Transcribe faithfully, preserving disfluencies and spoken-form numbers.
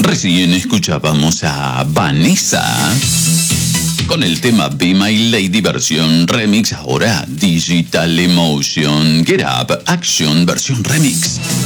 Recién escuchábamos a Vanessa con el tema Be My Lady versión remix, ahora Digital Emotion, Get Up, Action versión remix.